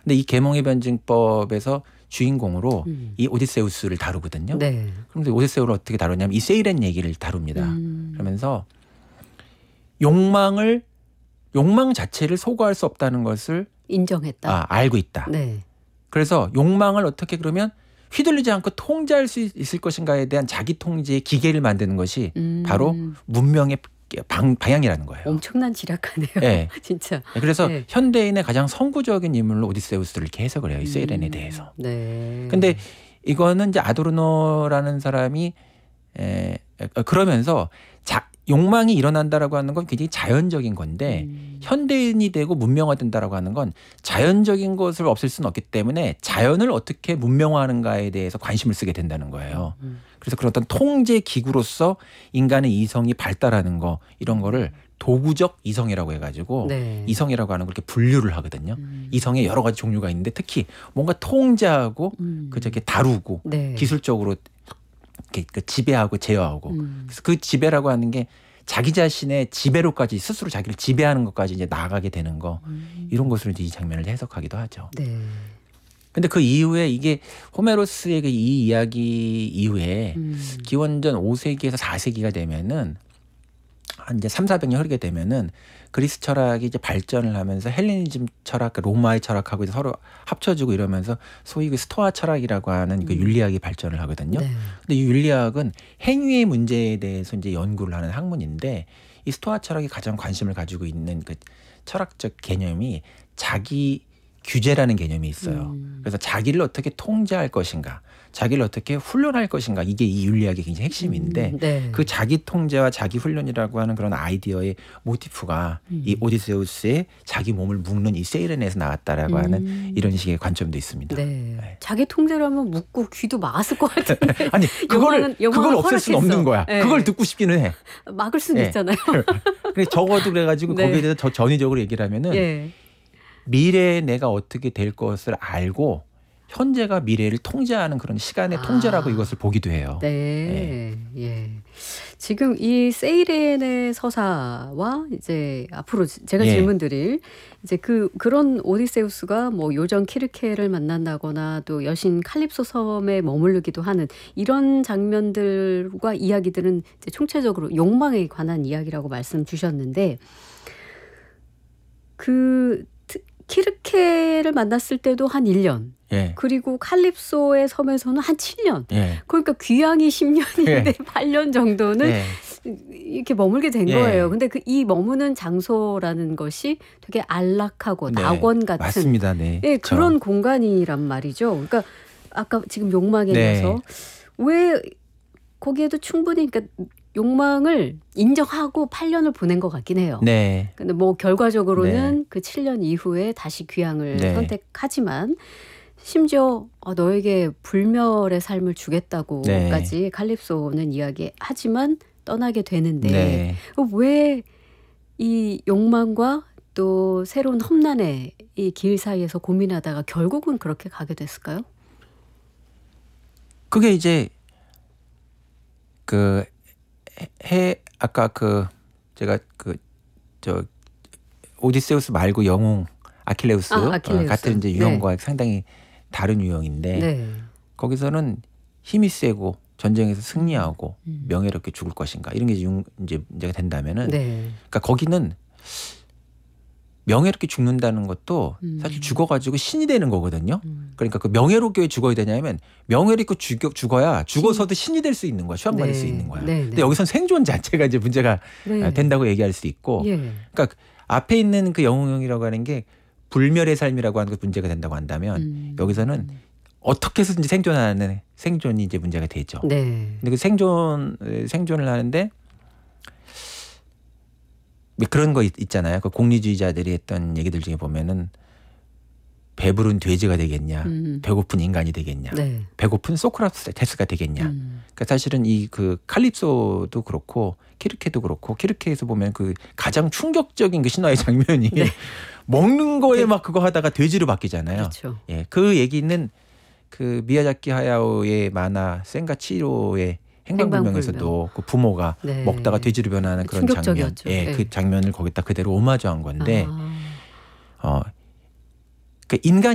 근데 이 계몽의 변증법에서 주인공으로 이 오디세우스를 다루거든요. 네. 그런데 오디세우를 어떻게 다루냐면 이 세이렌 얘기를 다룹니다. 그러면서 욕망 자체를 소거할 수 없다는 것을 인정했다. 알고 있다. 네. 그래서 욕망을 어떻게 그러면 휘둘리지 않고 통제할 수 있을 것인가에 대한 자기 통제의 기계를 만드는 것이 바로 문명의 방향이라는 거예요. 엄청난 지략하네요. 네. 진짜. 그래서 네. 현대인의 가장 선구적인 인물로 오디세우스를 이렇게 해석을 해요. 이 세이렌에 대해서. 네. 근데 이거는 이제 아도르노라는 사람이 그러면서 욕망이 일어난다라고 하는 건 굉장히 자연적인 건데 현대인이 되고 문명화된다라고 하는 건 자연적인 것을 없앨 수는 없기 때문에 자연을 어떻게 문명화하는가에 대해서 관심을 쓰게 된다는 거예요. 그래서 그런 어떤 통제 기구로서 인간의 이성이 발달하는 거 이런 거를 도구적 이성이라고 해가지고 네. 이성이라고 하는 걸 이렇게 분류를 하거든요. 이성의 여러 가지 종류가 있는데 특히 뭔가 통제하고 이렇게 다루고 네. 기술적으로 이렇게 지배하고 제어하고 그래서 그 지배라고 하는 게 자기 자신의 지배로까지 스스로 자기를 지배하는 것까지 이제 나아가게 되는 거 이런 것으로 이제 이 장면을 해석하기도 하죠. 네. 근데 그 이후에 이게 호메로스의 이 이야기 이후에 기원전 5세기에서 4세기가 되면은 한 이제 3,400년 흐르게 되면은 그리스 철학이 이제 발전을 하면서 헬레니즘 철학, 로마의 철학하고 이제 서로 합쳐지고 이러면서 소위 그 스토아 철학이라고 하는 그 윤리학이 발전을 하거든요. 네. 근데 이 윤리학은 행위의 문제에 대해서 이제 연구를 하는 학문인데 이 스토아 철학이 가장 관심을 가지고 있는 그 철학적 개념이 자기 규제라는 개념이 있어요. 그래서 자기를 어떻게 통제할 것인가, 자기를 어떻게 훈련할 것인가 이게 이 윤리학의 굉장히 핵심인데 네. 그 자기 통제와 자기 훈련이라고 하는 그런 아이디어의 모티프가 이 오디세우스의 자기 몸을 묶는 이 세이렌에서 나왔다라고 하는 이런 식의 관점도 있습니다. 네. 네. 자기 통제라면 묻고 귀도 막았을 것 같은데. 아니 그걸 없앨 수는 없는 거야. 네. 그걸 듣고 싶기는 해. 막을 수는 네. 있잖아요. 근데 적어도 그래가지고 네. 거기에 대해서 더 전위적으로 얘기를 하면은 예. 미래에 내가 어떻게 될 것을 알고 현재가 미래를 통제하는 그런 시간의 통제라고 이것을 보기도 해요. 네. 예. 지금 이 세이렌의 서사와 이제 앞으로 제가 예. 질문드릴 이제 그런 오디세우스가 뭐 요정 키르케를 만난다거나 또 여신 칼립소 섬에 머무르기도 하는 이런 장면들과 이야기들은 이제 총체적으로 욕망에 관한 이야기라고 말씀 주셨는데 키르케를 만났을 때도 한 1년. 예. 그리고 칼립소의 섬에서는 한 7년. 예. 그러니까 귀향이 10년인데 예. 8년 정도는 예. 이렇게 머물게 된 예. 거예요. 근데 이 머무는 장소라는 것이 되게 안락하고 네. 낙원 같은 맞습니다. 네. 예, 그렇죠. 그런 공간이란 말이죠. 그러니까 아까 지금 욕망에 네. 대해서 왜 거기에도 충분히 그러니까 욕망을 인정하고 8년을 보낸 것 같긴 해요. 네. 근데 뭐 결과적으로는 네. 그 7년 이후에 다시 귀향을 네. 선택하지만 심지어 너에게 불멸의 삶을 주겠다고까지 네. 칼립소는 이야기하지만 떠나게 되는데 네. 왜 이 욕망과 또 새로운 험난의 이 길 사이에서 고민하다가 결국은 그렇게 가게 됐을까요? 그게 이제 아까 제가 오디세우스 말고 영웅 아킬레우스, 아킬레우스. 같은 이제 유형과 상당히 다른 유형인데 네. 거기서는 힘이 세고 전쟁에서 승리하고 명예롭게 죽을 것인가 이런 게 이제 문제가 된다면은 네. 그러니까 거기는 명예롭게 죽는다는 것도 사실 죽어가지고 신이 되는 거거든요. 그러니까 그 명예롭게 왜 죽어야 되냐면 명예롭게 죽어야 죽어서도 신이 될 수 있는 거야. 수양받을 네. 수 있는 거야. 네, 근데 네. 여기선 생존 자체가 이제 문제가 네. 된다고 얘기할 수 있고 예. 그러니까 앞에 있는 그 영웅이라고 하는 게 불멸의 삶이라고 하는 게 문제가 된다고 한다면 여기서는 어떻게 해서든지 생존이 이제 문제가 되죠. 네. 근데 그 생존을 하는데 그런 거 있잖아요. 그 공리주의자들이 했던 얘기들 중에 보면은 배부른 돼지가 되겠냐, 배고픈 인간이 되겠냐, 네. 배고픈 소크라테스가 되겠냐. 그러니까 사실은 이 칼립소도 그렇고 키르케도 그렇고 키르케에서 보면 그 가장 충격적인 그 신화의 장면이 네. 먹는 거에 막 그거 하다가 돼지로 바뀌잖아요. 그렇죠. 예, 그 얘기는 그 미야자키 하야오의 만화 센가 치히로의 행방불명에서도 그 부모가 네. 먹다가 돼지로 변하는 그런 장면, 충격적이었죠. 예, 네. 그 장면을 거기다 그대로 오마주한 건데, 그 인간